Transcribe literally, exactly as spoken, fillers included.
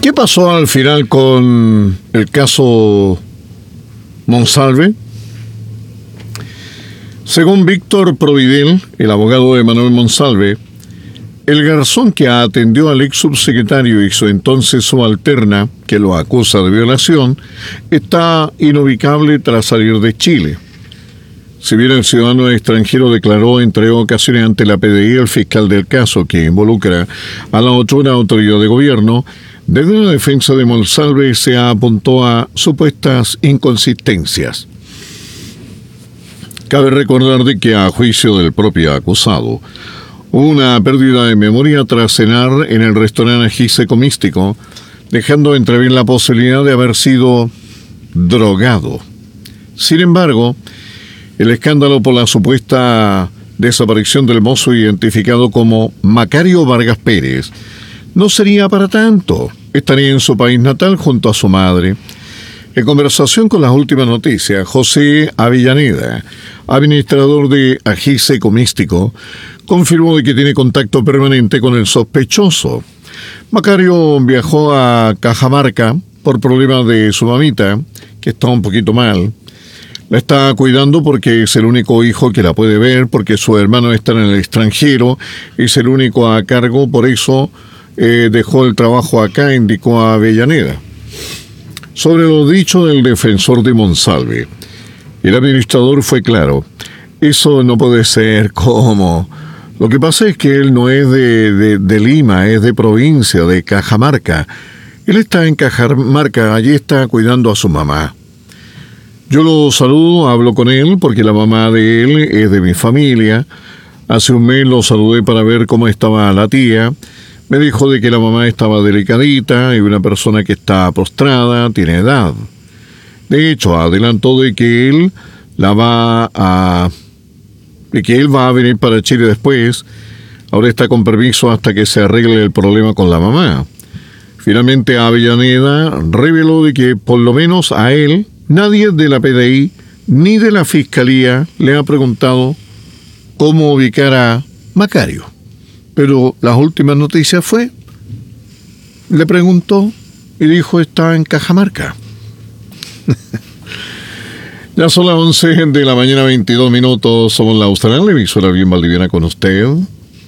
¿Qué pasó al final con el caso Monsalve? Según Víctor Providel, el abogado de Manuel Monsalve, el garzón que atendió al ex subsecretario y su entonces subalterna, que lo acusa de violación, está inubicable tras salir de Chile. Si bien el ciudadano extranjero declaró en tres ocasiones ante la P D I el fiscal del caso, que involucra a la otra autoridad de gobierno, desde la defensa de Monsalve se apuntó a supuestas inconsistencias. Cabe recordar de que, a juicio del propio acusado, hubo una pérdida de memoria tras cenar en el restaurante Ajiseco Místico, dejando entrever la posibilidad de haber sido drogado. Sin embargo, el escándalo por la supuesta desaparición del mozo identificado como Macario Vargas Pérez no sería para tanto. Estaría en su país natal junto a su madre. En conversación con las últimas noticias, José Avellaneda, administrador de Ajiseco Místico, confirmó de que tiene contacto permanente con el sospechoso. Macario viajó a Cajamarca por problemas de su mamita, que está un poquito mal. La está cuidando porque es el único hijo que la puede ver, porque sus hermanos están en el extranjero, es el único a cargo, por eso eh, dejó el trabajo acá, indicó a Avellaneda. Sobre lo dicho del defensor de Monsalve, el administrador fue claro: eso no puede ser. ¿Cómo? Lo que pasa es que él no es de, de, de Lima, es de provincia, de Cajamarca. Él está en Cajamarca, allí está cuidando a su mamá. Yo lo saludo, hablo con él, porque la mamá de él es de mi familia. Hace un mes lo saludé para ver cómo estaba la tía. Me dijo de que la mamá estaba delicadita y una persona que está postrada, tiene edad. De hecho, adelantó de que él la va a... de que él va a venir para Chile después. Ahora está con permiso hasta que se arregle el problema con la mamá. Finalmente, Avellaneda reveló de que, por lo menos a él, nadie de la P D I ni de la Fiscalía le ha preguntado cómo ubicar a Macario. Pero las últimas noticias fue, le preguntó y dijo está en Cajamarca. Ya son las once de la mañana, veintidós minutos. Somos la Austral, emisora bien valdiviana con usted.